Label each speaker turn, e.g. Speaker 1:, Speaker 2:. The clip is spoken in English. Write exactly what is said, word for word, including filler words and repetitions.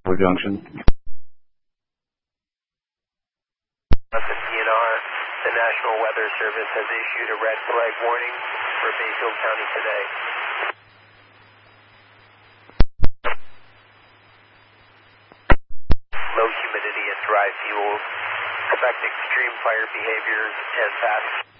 Speaker 1: Depot Junction.
Speaker 2: D N R, the National Weather Service has issued a red flag warning for Bayfield County today. Low humidity and dry fuels. Expect extreme fire behaviors and fast